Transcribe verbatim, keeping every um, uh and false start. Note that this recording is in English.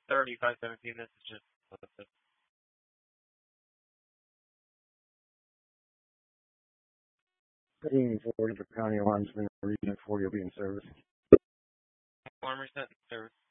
thirty-five seventeen, this is just Heading forward for County Alarms from the region at forty will be in service. alarm reset in service.